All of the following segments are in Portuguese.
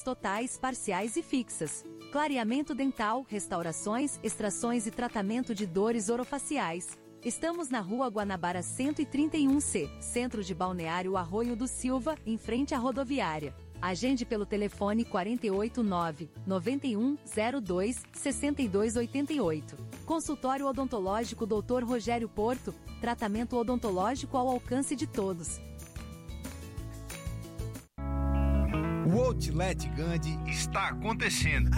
totais, parciais e fixas. Clareamento dental, restaurações, extrações e tratamento de dores orofaciais. Estamos na Rua Guanabara 131C, Centro de Balneário Arroio do Silva, em frente à rodoviária. Agende pelo telefone 489-9102-6288. Consultório odontológico Dr. Rogério Porto, tratamento odontológico ao alcance de todos. O Outlet Gandhi está acontecendo.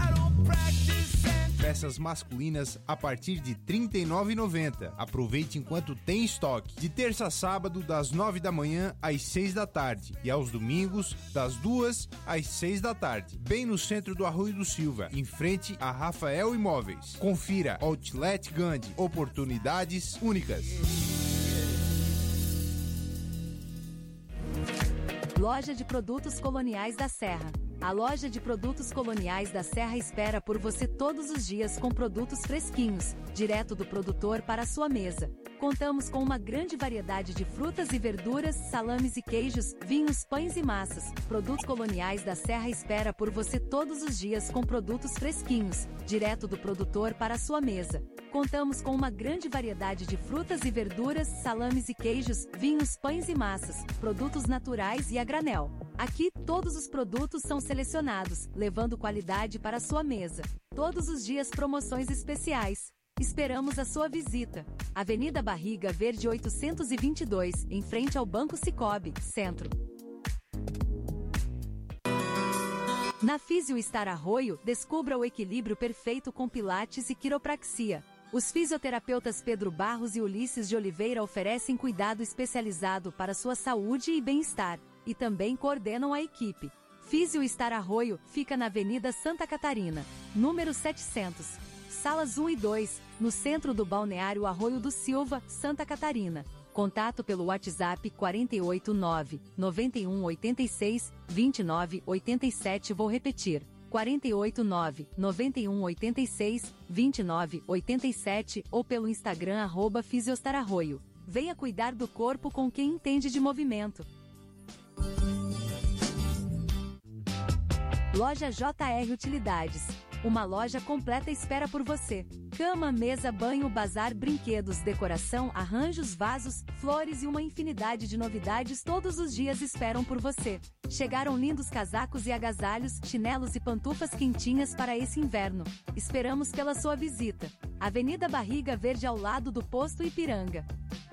Peças masculinas a partir de R$ 39,90. Aproveite enquanto tem estoque. De terça a sábado, das 9 da manhã às 6 da tarde. E aos domingos, das 2 às 6 da tarde. Bem no centro do Arroio do Silva, em frente a Rafael Imóveis. Confira Outlet Gandhi. Oportunidades únicas. Loja de Produtos Coloniais da Serra. A loja de produtos coloniais da Serra espera por você todos os dias com produtos fresquinhos, direto do produtor para a sua mesa. Contamos com uma grande variedade de frutas e verduras, salames e queijos, vinhos, pães e massas. Produtos Coloniais da Serra espera por você todos os dias com produtos fresquinhos, direto do produtor para a sua mesa. Contamos com uma grande variedade de frutas e verduras, salames e queijos, vinhos, pães e massas, produtos naturais e a granel. Aqui, todos os produtos são selecionados, levando qualidade para a sua mesa. Todos os dias promoções especiais. Esperamos a sua visita. Avenida Barriga Verde 822, em frente ao Banco Sicoob, Centro. Na Fisiostar Arroio, descubra o equilíbrio perfeito com pilates e quiropraxia. Os fisioterapeutas Pedro Barros e Ulisses de Oliveira oferecem cuidado especializado para sua saúde e bem-estar, e também coordenam a equipe. Fisiostar Arroio fica na Avenida Santa Catarina, número 700, salas 1 e 2, no centro do Balneário Arroio do Silva, Santa Catarina. Contato pelo WhatsApp 489 9186 2987. Vou repetir. 489-9186 2987 ou pelo Instagram @Fisiostararroio. Venha cuidar do corpo com quem entende de movimento. Loja JR Utilidades. Uma loja completa espera por você. Cama, mesa, banho, bazar, brinquedos, decoração, arranjos, vasos, flores e uma infinidade de novidades todos os dias esperam por você. Chegaram lindos casacos e agasalhos, chinelos e pantufas quentinhas para esse inverno. Esperamos pela sua visita. Avenida Barriga Verde ao lado do Posto Ipiranga.